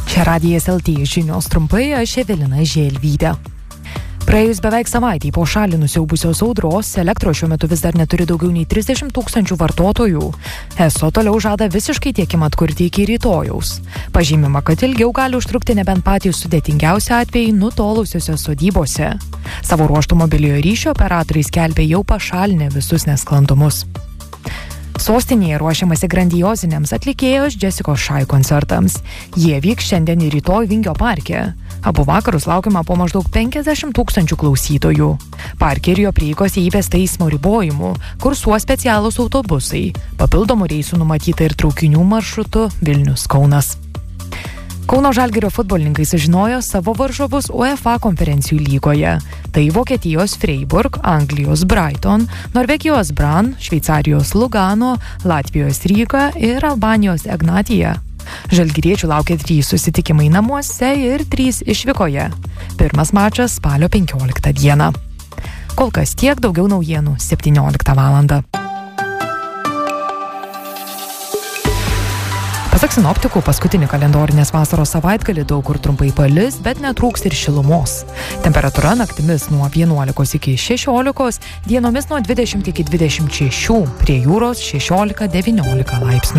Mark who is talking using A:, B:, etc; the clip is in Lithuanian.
A: Čia Radijas LT žinios trumpai, aš Evelina Želvytė. Praėjus beveik savaitei po šalį nusiaubusios audros, elektros šiuo metu vis dar neturi daugiau nei 30 000 vartotojų. ESO toliau žada visiškai tiekimą atkurti iki rytojaus. Pažymima, kad ilgiau gali užtrukti nebent patys sudėtingiausi atvejai nutolusiuose sodybose. Savo ruožtu mobiliojo ryšio operatoriai skelbia jau pašalinę visus nesklandumus. Sostinėje ruošiamasi grandioziniams atlikėjos Jessicos Shy koncertams. Jie vyks šiandien ir rytoj Vingio parke. Abu vakarus laukiama po maždaug 50 000 klausytojų. Parke ir jo prieigose įvesta eismo ribojimų, kursuos specialūs autobusai. Papildomų reisų numatyta ir traukinių maršrutu Vilnius-Kaunas. Kauno Žalgirio futbolininkai sužinojo savo varžovus UEFA konferencijų lygoje. Tai Vokietijos Freiburg, Anglijos Brighton, Norvegijos Brann, Šveicarijos Lugano, Latvijos Ryga ir Albanijos Ignatija. Žalgiriečių laukia 3 susitikimai namuose ir 3 išvykoje. Pirmas mačas spalio 15 dieną. Kol kas tiek, daugiau naujienų 17 valandą. Pasak sinoptikų, paskutinį kalendorinės vasaros savaitgalį daug kur trumpai palis, bet netrūks ir šilumos. Temperatūra naktimis nuo 11 iki 16, dienomis nuo 20 iki 26, prie jūros 16-19 laipsnių.